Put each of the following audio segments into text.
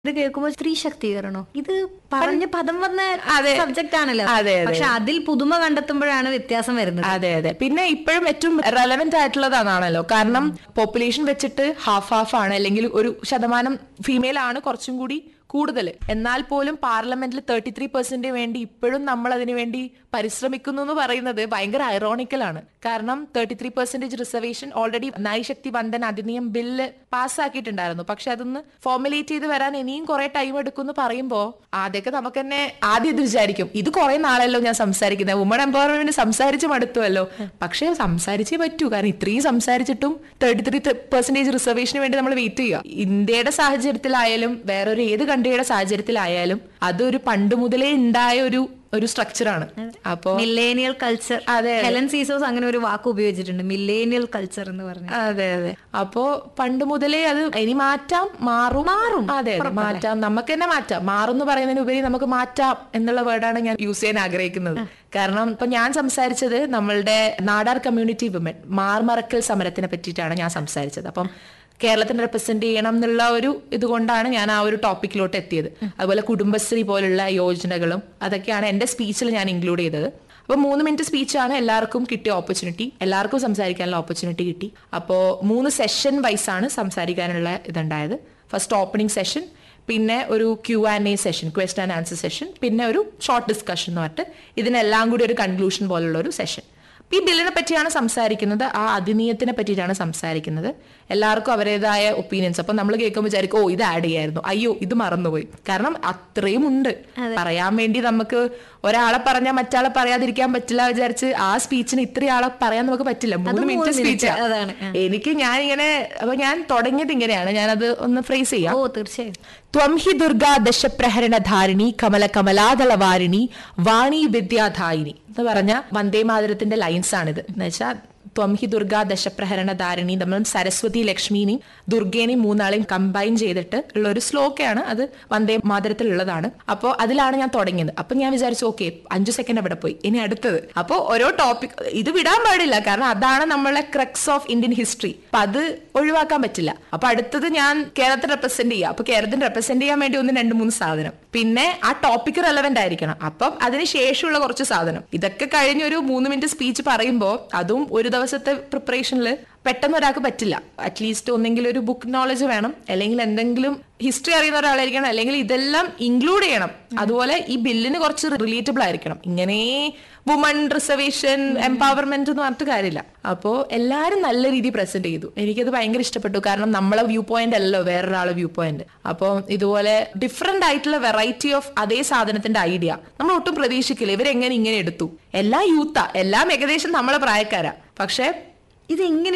ഇത് കേൾക്കുമ്പോൾ സ്ത്രീ ശാക്തീകരണോ, ഇത് പറഞ്ഞ പദം വന്ന സബ്ജക്റ്റ് ആണല്ലോ. പക്ഷെ അതിൽ പുതുമ കണ്ടെത്തുമ്പോഴാണ് വ്യത്യാസം വരുന്നത്. അതെ അതെ. പിന്നെ ഇപ്പോഴും ഏറ്റവും റെലവെന്റ് ആയിട്ടുള്ളതാണല്ലോ. കാരണം പോപ്പുലേഷൻ വെച്ചിട്ട് ഹാഫ് ആണ്, അല്ലെങ്കിൽ 1% ഫീമെയിൽ ആണ് കുറച്ചും കൂടി കൂടുതൽ. എന്നാൽ പോലും പാർലമെന്റിൽ 33% വേണ്ടി ഇപ്പോഴും നമ്മൾ അതിനു വേണ്ടി പരിശ്രമിക്കുന്നു എന്ന് പറയുന്നത് ഭയങ്കര ഐറോണിക്കലാണ്. കാരണം 33% reservation already നാരിശക്തി Vandan Adhiniyam bill പാസ്സാക്കിയിട്ടുണ്ടായിരുന്നു. പക്ഷെ അതൊന്ന് ഫോർമുലേറ്റ് ചെയ്ത് വരാൻ ഇനിയും കുറെ ടൈം എടുക്കും എന്ന് പറയുമ്പോൾ ആദ്യമൊക്കെ നമുക്ക് തന്നെ ആദ്യം ഇത് വിചാരിക്കും, ഇത് കുറെ നാളല്ലോ ഞാൻ സംസാരിക്കുന്നത്, വുമൺ എംപവർമെന്റ് സംസാരിച്ച് മടുത്തുവല്ലോ. പക്ഷെ സംസാരിച്ചേ പറ്റൂ. കാരണം ഇത്രയും സംസാരിച്ചിട്ടും 33% റിസർവേഷന് വേണ്ടി നമ്മൾ വെയിറ്റ് ചെയ്യുക. ഇന്ത്യയുടെ സാഹചര്യത്തിലായാലും വേറൊരു ഏത് കൺട്രിയുടെ സാഹചര്യത്തിലായാലും അതൊരു പണ്ട് മുതലേ ഉണ്ടായ ഒരു സ്ട്രക്ചറാണ്. അപ്പോ മില്ലേനിയൽ കൾച്ചർ. അതെ, ഹെലൻ സീസോസ് അങ്ങനെ ഒരു വാക്ക് ഉപയോഗിച്ചിട്ടുണ്ട്, മില്ലേനിയൽ കൾച്ചർ എന്ന് പറഞ്ഞു. അതെ അതെ. അപ്പോ പണ്ട് മുതലേ അത് ഇനി മാറ്റാം, മാറും. അതെ മാറ്റാം, നമുക്ക് തന്നെ മാറ്റാം. മാറും എന്ന് പറയുന്നതിനുപരി നമുക്ക് മാറ്റാം എന്നുള്ള വേർഡാണ് ഞാൻ യൂസ് ചെയ്യാൻ ആഗ്രഹിക്കുന്നത്. കാരണം ഇപ്പൊ ഞാൻ സംസാരിച്ചത് നമ്മളുടെ നാടാർ കമ്മ്യൂണിറ്റി വിമൻ മാർമറക്കൽ സമരത്തിനെ പറ്റിയിട്ടാണ് ഞാൻ സംസാരിച്ചത്. അപ്പം കേരളത്തിന് റെപ്രസെന്റ് ചെയ്യണം എന്നുള്ള ഒരു ഇതുകൊണ്ടാണ് ഞാൻ ആ ഒരു ടോപ്പിക്കിലോട്ട് എത്തിയത്. അതുപോലെ കുടുംബശ്രീ പോലുള്ള യോജനകളും അതൊക്കെയാണ് എന്റെ സ്പീച്ചിൽ ഞാൻ ഇൻക്ലൂഡ് ചെയ്തത്. അപ്പൊ 3 മിനിറ്റ് സ്പീച്ചാണ് എല്ലാവർക്കും കിട്ടിയ ഓപ്പർച്യൂണിറ്റി, എല്ലാവർക്കും സംസാരിക്കാനുള്ള ഓപ്പർച്യൂണിറ്റി കിട്ടി. അപ്പോൾ 3 സെഷൻ വൈസാണ് സംസാരിക്കാനുള്ള ഇതുണ്ടായത്. ഫസ്റ്റ് ഓപ്പണിംഗ് സെഷൻ, പിന്നെ ഒരു Q&A session, question and answer session, പിന്നെ ഒരു ഷോർട്ട് ഡിസ്കഷൻ എന്ന് പറഞ്ഞിട്ട് ഇതിനെല്ലാം കൂടി ഒരു കൺക്ലൂഷൻ പോലുള്ള ഒരു സെഷൻ. ഈ ബില്ലിനെ പറ്റിയാണ് സംസാരിക്കുന്നത്, ആ അധിനിയത്തിനെ പറ്റിയിട്ടാണ് സംസാരിക്കുന്നത്. എല്ലാവർക്കും അവരുടേതായ ഒപ്പീനിയൻസ്. അപ്പൊ നമ്മൾ കേൾക്കുമ്പോൾ വിചാരിക്കും, ഓ ഇത് ആഡ് ചെയ്യായിരുന്നു, അയ്യോ ഇത് മറന്നുപോയി. കാരണം അത്രയും ഉണ്ട് പറയാൻ വേണ്ടി. നമുക്ക് ഒരാളെ പറഞ്ഞാൽ മറ്റാളെ പറയാതിരിക്കാൻ പറ്റില്ല വിചാരിച്ച് ആ സ്പീച്ചിന് ഇത്രയും ആളെ പറയാൻ നമുക്ക് പറ്റില്ല. 3 മിനിറ്റ് സ്പീച്ച്. അപ്പൊ ഞാൻ തുടങ്ങിയത് ഇങ്ങനെയാണ്, ഞാനത് ഒന്ന് ഫ്രേസ് ചെയ്യാം. ഓ തീർച്ചയായും. ത്വം ഹി ദുർഗാ ദശപ്രഹരണ ധാരിണി കമല കമലാദളവാരിണി വാണി വിദ്യാധായിനി എന്ന് പറഞ്ഞ വന്ദേമാതരത്തിന്റെ ലൈൻസ് ആണിത്. എന്ന് വെച്ചാൽ ത്വം ഹി ദുർഗാ ദശപ്രഹരണ ധാരിണി, നമ്മൾ സരസ്വതി ലക്ഷ്മിനെയും ദുർഗേനെയും 3 കമ്പൈൻ ചെയ്തിട്ട് ഉള്ള ഒരു ശ്ലോകയാണ് അത്. വന്ദേ മാതരത്തിലുള്ളതാണ്. അപ്പോൾ അതിലാണ് ഞാൻ തുടങ്ങിയത്. അപ്പൊ ഞാൻ വിചാരിച്ചു, ഓക്കെ 5 സെക്കൻഡ് അവിടെ പോയി, ഇനി അടുത്തത്. അപ്പോൾ ഓരോ ടോപ്പിക് ഇത് വിടാൻ പാടില്ല, കാരണം അതാണ് നമ്മളെ ക്രക്സ് ഓഫ് ഇന്ത്യൻ ഹിസ്റ്ററി. അപ്പൊ അത് ഒഴിവാക്കാൻ പറ്റില്ല. അപ്പൊ അടുത്തത് ഞാൻ കേരളത്തെ റെപ്രസെന്റ് ചെയ്യുക. അപ്പൊ കേരളത്തിന് റെപ്രസെന്റ് ചെയ്യാൻ വേണ്ടി 2-3 സാധനം, പിന്നെ ആ ടോപ്പിക് റെലവെന്റ് ആയിരിക്കണം. അപ്പം അതിന് ശേഷമുള്ള കുറച്ച് സാധനം. ഇതൊക്കെ കഴിഞ്ഞ് ഒരു 3 മിനിറ്റ് സ്പീച്ച് പറയുമ്പോൾ അതും ഒരു ദിവസത്തെ പ്രിപ്പറേഷനിൽ പെട്ടെന്ന് ഒരാൾക്ക് പറ്റില്ല. അറ്റ്ലീസ്റ്റ് ഒന്നെങ്കിൽ ഒരു ബുക്ക് നോളജ് വേണം, അല്ലെങ്കിൽ എന്തെങ്കിലും ഹിസ്റ്ററി അറിയുന്ന ഒരാളായിരിക്കണം, അല്ലെങ്കിൽ ഇതെല്ലാം ഇൻക്ലൂഡ് ചെയ്യണം. അതുപോലെ ഈ ബില്ലിന് കുറച്ച് റിലേറ്റബിൾ ആയിരിക്കണം. ഇങ്ങനെ വുമൺ റിസർവേഷൻ എംപവർമെന്റ് എന്ന് പറഞ്ഞിട്ട് കാര്യമില്ല. അപ്പോൾ എല്ലാവരും നല്ല രീതിയിൽ പ്രസന്റ് ചെയ്തു. എനിക്കത് ഭയങ്കര ഇഷ്ടപ്പെട്ടു. കാരണം നമ്മളെ വ്യൂ പോയിന്റ് അല്ലല്ലോ വേറൊരാളെ വ്യൂ പോയിന്റ്. അപ്പോൾ ഇതുപോലെ ഡിഫറെന്റ് ആയിട്ടുള്ള വെറൈറ്റി ഓഫ് അതേ സാധനത്തിന്റെ ഐഡിയ നമ്മൾ ഒട്ടും പ്രതീക്ഷിക്കില്ല. ഇവരെങ്ങനെ ഇങ്ങനെ എടുത്തു. എല്ലാം യൂത്താ, എല്ലാം ഏകദേശം നമ്മളെ പ്രായക്കാരാ. പക്ഷെ ഇത് എങ്ങനെ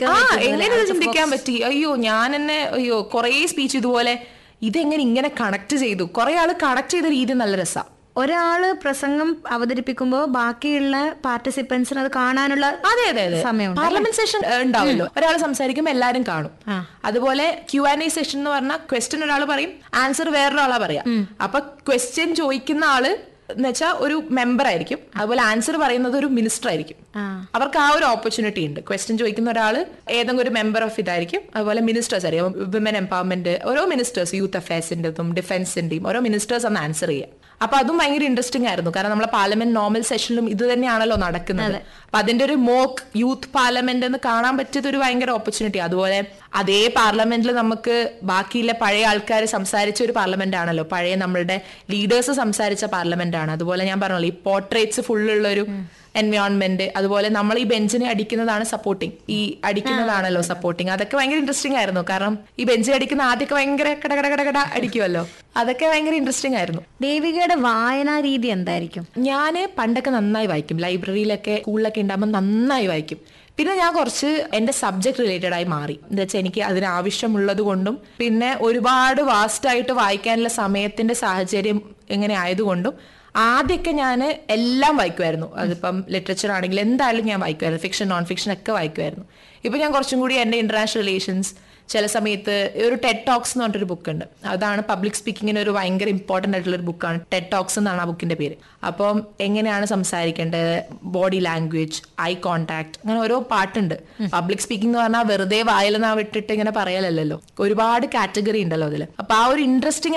ചിന്തിക്കാൻ പറ്റി? ഞാൻ തന്നെ കുറെ സ്പീച്ച് ഇതുപോലെ ഇതെങ്ങനെ ഇങ്ങനെ കണക്ട് ചെയ്തു. കുറെ ആള് കണക്ട് ചെയ്ത രീതി നല്ല രസമാണ്. ഒരാള് പ്രസംഗം അവതരിപ്പിക്കുമ്പോൾ ബാക്കിയുള്ള പാർട്ടിസിപ്പൻസിന് അത് കാണാനുള്ള സമയം പാർലമെന്റ് സെഷൻ ഉണ്ടാവുമല്ലോ. ഒരാൾ സംസാരിക്കുമ്പോൾ എല്ലാരും കാണും. അതുപോലെ Q&A സെഷൻ എന്ന് പറഞ്ഞാൽ ക്വസ്റ്റ്യൻ ഒരാൾ പറയും, ആൻസർ വേറൊരാളാ പറയാം. അപ്പൊ ക്വസ്റ്റ്യൻ ചോദിക്കുന്ന ആള് എന്ന് വെച്ചാൽ ഒരു മെമ്പർ ആയിരിക്കും, അതുപോലെ ആൻസർ പറയുന്നത് ഒരു മിനിസ്റ്റർ ആയിരിക്കും. അവർക്ക് ആ ഒരു ഓപ്പർച്യൂണിറ്റി ഉണ്ട്. ക്വസ്റ്റ്യൻ ചോദിക്കുന്ന ഒരാള് ഏതെങ്കിലും ഒരു മെമ്പർ ഓഫ് ഇതായിരിക്കും. അതുപോലെ മിനിസ്റ്റേഴ്സ് ആയിരിക്കും, വിമൻ എംപവർമെന്റ്, ഓരോ മിനിസ്റ്റേഴ്സ്, യൂത്ത് അഫയേഴ്സിന്റെതും ഡിഫൻസിന്റെയും ഓരോ മിനിസ്റ്റേഴ്സ് ആണ് ആൻസർ ചെയ്യുക. അപ്പൊ അതും ഭയങ്കര ഇൻട്രസ്റ്റിംഗ് ആയിരുന്നു. കാരണം നമ്മളെ പാർലമെന്റ് നോർമൽ സെഷനിലും ഇത് തന്നെയാണല്ലോ നടക്കുന്നത്. അപ്പൊ അതിന്റെ ഒരു മോക്ക് യൂത്ത് പാർലമെന്റ് എന്ന് കാണാൻ പറ്റിയത് ഒരു ഭയങ്കര ഓപ്പർച്യൂണിറ്റി. അതുപോലെ അതേ പാർലമെന്റിൽ നമുക്ക് ബാക്കിയുള്ള പഴയ ആൾക്കാർ സംസാരിച്ച ഒരു പാർലമെന്റ് ആണല്ലോ, പഴയ നമ്മളുടെ ലീഡേഴ്സ് സംസാരിച്ച പാർലമെന്റ് ആണ്. അതുപോലെ ഞാൻ പറഞ്ഞല്ലോ, ഈ പോർട്രേറ്റ്സ് ഫുള്ളുള്ള ഒരു എൻവയോൺമെന്റ്. അതുപോലെ നമ്മൾ ഈ ബെഞ്ചിനെ അടിക്കുന്നതാണ് സപ്പോർട്ടിങ്, ഈ അടിക്കുന്നതാണല്ലോ സപ്പോർട്ടിങ്. അതൊക്കെ ഭയങ്കര ഇൻട്രസ്റ്റിംഗ് ആയിരുന്നു. കാരണം ഈ ബെഞ്ചിൽ അടിക്കുന്ന ആദ്യമൊക്കെ ഭയങ്കര കട അടിക്കുമല്ലോ, അതൊക്കെ ഭയങ്കര ഇൻട്രസ്റ്റിംഗ് ആയിരുന്നു. ദേവികയുടെ വായനാ രീതി എന്തായിരിക്കും? ഞാന് പണ്ടൊക്കെ നന്നായി വായിക്കും, ലൈബ്രറിയിലൊക്കെ സ്കൂളിലൊക്കെ ഉണ്ടാകുമ്പോൾ നന്നായി വായിക്കും. പിന്നെ ഞാൻ കുറച്ച് എന്റെ സബ്ജക്ട് റിലേറ്റഡ് ആയി മാറി. എന്താ വെച്ചാൽ എനിക്ക് അതിന് ആവശ്യമുള്ളത് കൊണ്ടും പിന്നെ ഒരുപാട് വാസ്റ്റ് ആയിട്ട് വായിക്കാനുള്ള സമയത്തിന്റെ സാഹചര്യം എങ്ങനെ ആയതുകൊണ്ടും ആദ്യമൊക്കെ ഞാൻ എല്ലാം വായിക്കുമായിരുന്നു. അതിപ്പം ലിറ്ററേച്ചർ ആണെങ്കിൽ എന്തായാലും ഞാൻ വായിക്കുമായിരുന്നു, ഫിക്ഷൻ നോൺ ഫിക്ഷൻ ഒക്കെ വായിക്കുമായിരുന്നു. ഇപ്പൊ ഞാൻ കുറച്ചും കൂടി എന്റെ ഇന്റർനാഷണൽ റിലേഷൻസ്, ചില സമയത്ത് ഒരു ടെഡ് ടോക്സ് എന്ന് പറഞ്ഞിട്ടൊരു ബുക്ക് ഉണ്ട്. അതാണ് പബ്ലിക് സ്പീക്കിങ്ങിന് ഒരു ഭയങ്കര ഇമ്പോർട്ടന്റ് ആയിട്ടുള്ള ഒരു ബുക്കാണ്. ടെഡ് ടോക്സ് എന്നാണ് ആ ബുക്കിന്റെ പേര്. അപ്പം എങ്ങനെയാണ് സംസാരിക്കേണ്ടത്, ബോഡി ലാംഗ്വേജ്, ഐ കോണ്ടാക്ട്, അങ്ങനെ ഓരോ പാട്ടുണ്ട്. പബ്ലിക് സ്പീക്കിംഗ് എന്ന് പറഞ്ഞാൽ വെറുതെ വായിൽ നിന്ന് വിട്ടിട്ട് ഇങ്ങനെ പറയലല്ലോ, ഒരുപാട് കാറ്റഗറി ഉണ്ടല്ലോ അതിൽ. അപ്പൊ ആ ഒരു ഇൻട്രസ്റ്റിംഗ്